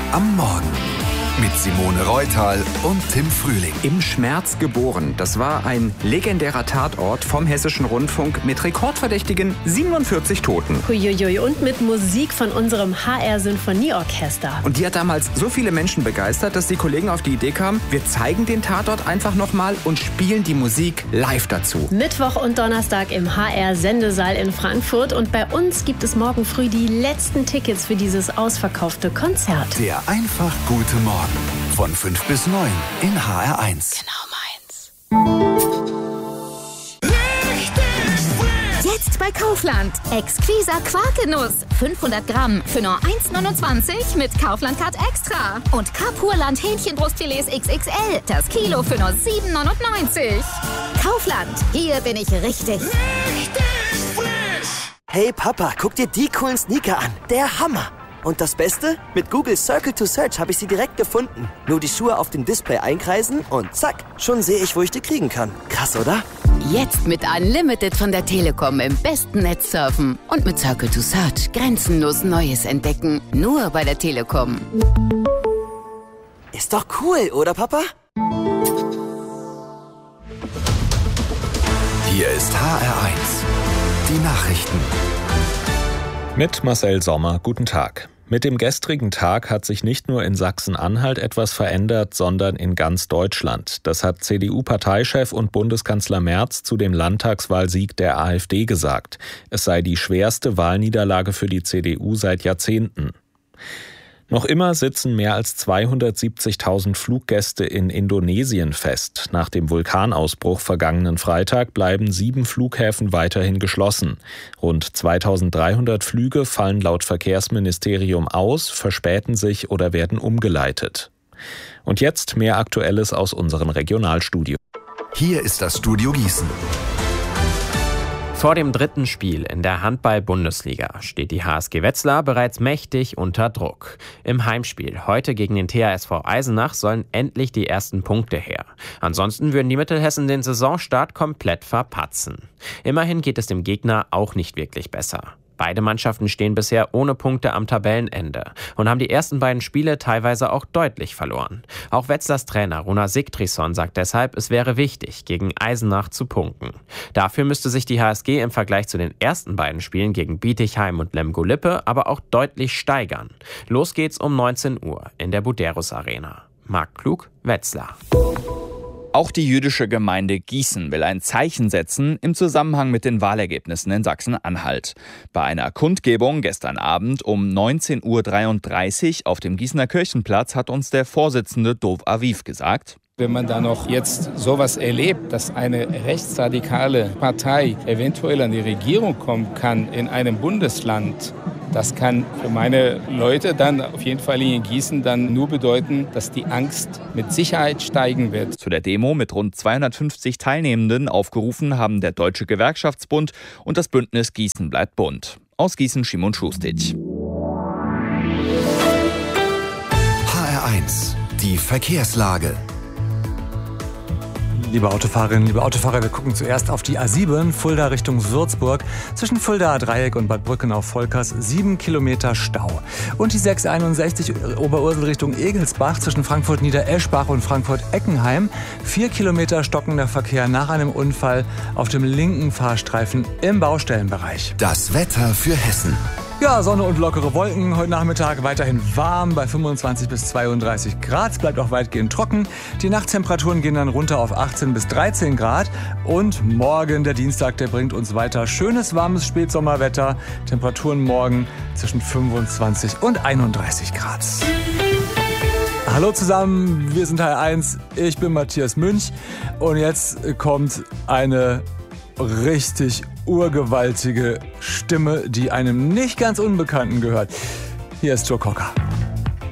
am Morgen. Mit Simone Reutal und Tim Frühling. Im Schmerz geboren. Das war ein legendärer Tatort vom Hessischen Rundfunk mit rekordverdächtigen 47 Toten. Huiuiui, und mit Musik von unserem HR-Sinfonieorchester. Und die hat damals so viele Menschen begeistert, dass die Kollegen auf die Idee kamen, wir zeigen den Tatort einfach nochmal und spielen die Musik live dazu. Mittwoch und Donnerstag im HR-Sendesaal in Frankfurt. Und bei uns gibt es morgen früh die letzten Tickets für dieses ausverkaufte Konzert. Der einfach gute Morgen. Von 5 bis 9 in HR1. Genau meins. Jetzt bei Kaufland. Exquiser Quarkgenuss. 500 Gramm für nur 1,29 mit Kaufland-Card Extra. Und Kapurland Hähnchenbrustfilets XXL. Das Kilo für nur 7,99. Kaufland. Hier bin ich richtig. Hey Papa, guck dir die coolen Sneaker an. Der Hammer. Und das Beste? Mit Google Circle to Search habe ich sie direkt gefunden. Nur die Schuhe auf dem Display einkreisen und zack, schon sehe ich, wo ich die kriegen kann. Krass, oder? Jetzt mit Unlimited von der Telekom im besten Netz surfen. Und mit Circle to Search grenzenlos Neues entdecken. Nur bei der Telekom. Ist doch cool, oder Papa? Hier ist HR1. Die Nachrichten. Mit Marcel Sommer, guten Tag. Mit dem gestrigen Tag hat sich nicht nur in Sachsen-Anhalt etwas verändert, sondern in ganz Deutschland. Das hat CDU-Parteichef und Bundeskanzler Merz zu dem Landtagswahlsieg der AfD gesagt. Es sei die schwerste Wahlniederlage für die CDU seit Jahrzehnten. Noch immer sitzen mehr als 270.000 Fluggäste in Indonesien fest. Nach dem Vulkanausbruch vergangenen Freitag bleiben 7 Flughäfen weiterhin geschlossen. Rund 2.300 Flüge fallen laut Verkehrsministerium aus, verspäten sich oder werden umgeleitet. Und jetzt mehr Aktuelles aus unserem Regionalstudio. Hier ist das Studio Gießen. Vor dem 3. Spiel in der Handball-Bundesliga steht die HSG Wetzlar bereits mächtig unter Druck. Im Heimspiel heute gegen den THSV Eisenach sollen endlich die ersten Punkte her. Ansonsten würden die Mittelhessen den Saisonstart komplett verpatzen. Immerhin geht es dem Gegner auch nicht wirklich besser. Beide Mannschaften stehen bisher ohne Punkte am Tabellenende und haben die ersten beiden Spiele teilweise auch deutlich verloren. Auch Wetzlars Trainer Runa Sigthrison sagt deshalb, es wäre wichtig, gegen Eisenach zu punkten. Dafür müsste sich die HSG im Vergleich zu den ersten beiden Spielen gegen Bietigheim und Lemgo-Lippe aber auch deutlich steigern. Los geht's um 19 Uhr in der Buderus Arena. Marc Klug, Wetzlar. Auch die jüdische Gemeinde Gießen will ein Zeichen setzen im Zusammenhang mit den Wahlergebnissen in Sachsen-Anhalt. Bei einer Kundgebung gestern Abend um 19.33 Uhr auf dem Gießener Kirchenplatz hat uns der Vorsitzende Dov Aviv gesagt: Wenn man da noch jetzt sowas erlebt, dass eine rechtsradikale Partei eventuell an die Regierung kommen kann in einem Bundesland, das kann für meine Leute dann auf jeden Fall in Gießen dann nur bedeuten, dass die Angst mit Sicherheit steigen wird. Zu der Demo mit rund 250 Teilnehmenden aufgerufen haben der Deutsche Gewerkschaftsbund und das Bündnis Gießen bleibt bunt. Aus Gießen Szymon Schustic. HR1. Die Verkehrslage. Liebe Autofahrerinnen, liebe Autofahrer, wir gucken zuerst auf die A7, Fulda Richtung Würzburg. Zwischen Fuldaer Dreieck und Bad Brückenau-Volkers 7 Kilometer Stau. Und die 661 Oberursel Richtung Egelsbach zwischen Frankfurt-Niedereschbach und Frankfurt-Eckenheim. 4 Kilometer stockender Verkehr nach einem Unfall auf dem linken Fahrstreifen im Baustellenbereich. Das Wetter für Hessen. Ja, Sonne und lockere Wolken. Heute Nachmittag weiterhin warm bei 25 bis 32 Grad. Es bleibt auch weitgehend trocken. Die Nachttemperaturen gehen dann runter auf 18 bis 13 Grad. Und morgen, der Dienstag, der bringt uns weiter schönes, warmes Spätsommerwetter. Temperaturen morgen zwischen 25 und 31 Grad. Hallo zusammen, wir sind HR1. Ich bin Matthias Münch. Und jetzt kommt eine richtig urgewaltige Stimme, die einem nicht ganz Unbekannten gehört. Hier ist Joe Cocker.